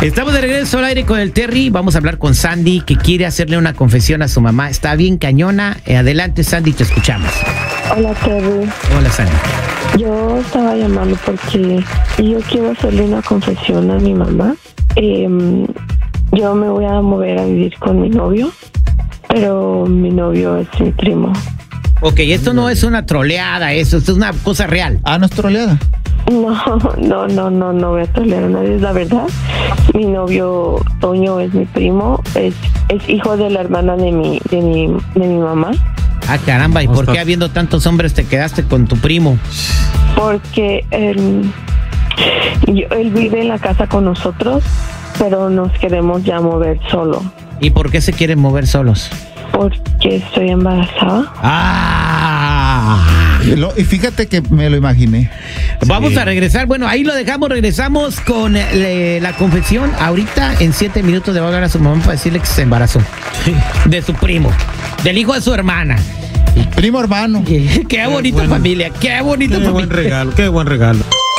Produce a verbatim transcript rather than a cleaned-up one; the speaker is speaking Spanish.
Estamos de regreso al aire con el Terry. Vamos a hablar con Sandy, que quiere hacerle una confesión a su mamá. Está bien cañona. Eh, adelante, Sandy, te escuchamos. Hola, Terry. Hola, Sandy. Yo estaba llamando porque yo quiero hacerle una confesión a mi mamá. Eh, yo me voy a mover a vivir con mi novio, pero mi novio es mi primo. Ok, esto no es una troleada, eso, esto es una cosa real. Ah, ¿no es troleada? No, no, no, no, no voy a tolerar a nadie, es la verdad. Mi novio Toño es mi primo, es, es hijo de la hermana de mi, de mi, de mi mamá. Ah, caramba, ¿y por qué habiendo tantos hombres te quedaste con tu primo? Porque él, yo, él vive en la casa con nosotros, pero nos queremos ya mover solo. ¿Y por qué se quieren mover solos? Porque estoy embarazada. ¡Ah! Y, lo, y fíjate que me lo imaginé. Vamos Sí. a regresar. Bueno, ahí lo dejamos. Regresamos con eh, la confesión. Ahorita, en siete minutos, le va a hablar a su mamá para decirle que se embarazó. Sí. De su primo. Del hijo de su hermana. Primo hermano. Qué bonito, bueno. familia. Qué bonito, Qué familia. buen regalo, qué buen regalo.